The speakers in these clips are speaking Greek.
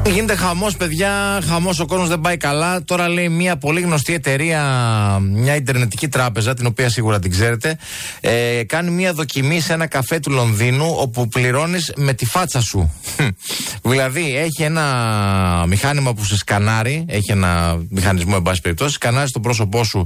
Γίνεται χαμός, παιδιά, χαμός, ο κόσμος δεν πάει καλά. Τώρα λέει μια πολύ γνωστή εταιρεία, μια ιντερνετική τράπεζα, την οποία σίγουρα την ξέρετε, κάνει μια δοκιμή σε ένα καφέ του Λονδίνου όπου πληρώνεις με τη φάτσα σου. Δηλαδή έχει ένα μηχάνημα που σε σκανάρει, έχει ένα μηχανισμό εν πάση περιπτώσει, σκανάρει το πρόσωπό σου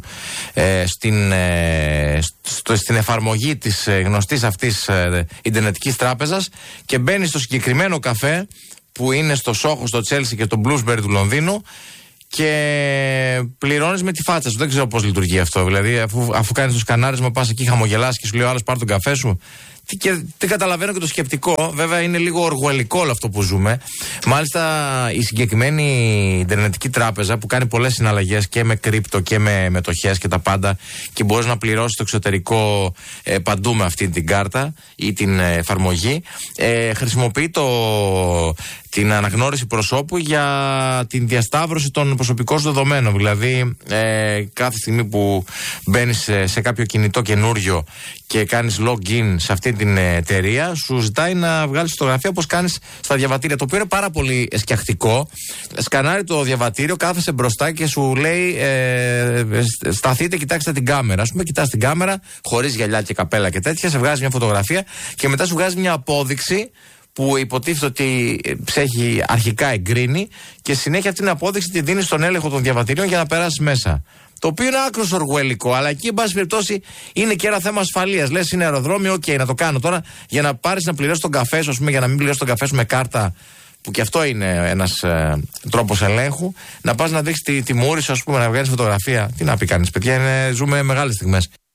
στην εφαρμογή της γνωστής αυτής ιντερνετικής τράπεζας και μπαίνει στο συγκεκριμένο καφέ που είναι στο Σόχο, στο Τσέλσι και στο Bloomsbury του Λονδίνου και πληρώνεις με τη φάτσα σου. Δεν ξέρω πώς λειτουργεί αυτό. Δηλαδή, αφού κάνεις το σκανάρισμα, πας εκεί, χαμογελάς και σου λέει ο άλλος πάρ' τον καφέ σου. Και δεν καταλαβαίνω και το σκεπτικό. Βέβαια, είναι λίγο οργουελικό όλο αυτό που ζούμε. Μάλιστα, η συγκεκριμένη ιντερνετική τράπεζα που κάνει πολλές συναλλαγές και με κρύπτο και με μετοχές και τα πάντα και μπορείς να πληρώσεις το εξωτερικό παντού με αυτή την κάρτα ή την εφαρμογή, χρησιμοποιεί την αναγνώριση προσώπου για την διασταύρωση των προσωπικών σου δεδομένων. Δηλαδή, κάθε στιγμή που μπαίνεις σε κάποιο κινητό καινούριο και κάνεις login σε αυτή την εταιρεία, σου ζητάει να βγάλεις φωτογραφία όπως κάνεις στα διαβατήρια. Το οποίο είναι πάρα πολύ σκιαχτικό. Σκανάρει το διαβατήριο, κάθεσαι μπροστά και σου λέει σταθείτε, κοιτάξτε την κάμερα. Ας πούμε, κοιτάς την κάμερα, χωρίς γυαλιά και καπέλα και τέτοια, σε βγάζει μια φωτογραφία και μετά σου βγάζει μια απόδειξη που υποτίθεται ότι σε έχει αρχικά εγκρίνει και συνέχεια αυτή την απόδειξη τη δίνει στον έλεγχο των διαβατηρίων για να περάσει μέσα. Το οποίο είναι άκρως οργουελικό, αλλά εκεί, εν πάση περιπτώσει, είναι και ένα θέμα ασφαλείας. Λες, είναι αεροδρόμιο, να το κάνω τώρα για να πάρεις να πληρώσεις τον καφέ σου, ας πούμε, για να μην πληρώσεις τον καφέ σου με κάρτα, που και αυτό είναι ένας τρόπος ελέγχου. Να πας να δείξεις τη μούρη σου, ας πούμε, να βγάλεις φωτογραφία. Τι να πει κανείς, παιδιά, ζούμε μεγάλες στιγμές.